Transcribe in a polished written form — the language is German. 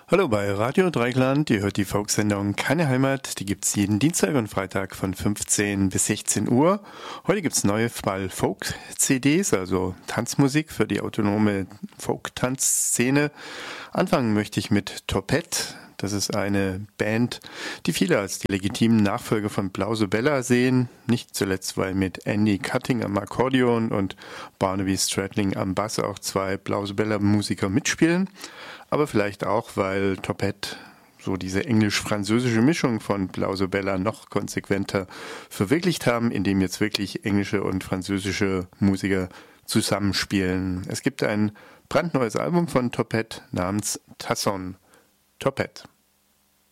Hallo bei Radio Dreigland, ihr hört die Folksendung Keine Heimat, die gibt's jeden Dienstag und Freitag von 15 bis 16 Uhr. Heute gibt's neue Folk-CDs, also Tanzmusik für die autonome Folk-Tanzszene. Anfangen möchte ich mit Topet. Das ist eine Band, die viele als die legitimen Nachfolger von Blausebella sehen. Nicht zuletzt, weil mit Andy Cutting am Akkordeon und Barnaby Stradling am Bass auch zwei Blausebella-Musiker mitspielen. Aber vielleicht auch, weil Topet so diese englisch-französische Mischung von Blausebella noch konsequenter verwirklicht haben, indem jetzt wirklich englische und französische Musiker zusammenspielen. Es gibt ein brandneues Album von Topet namens Tasson. Topet.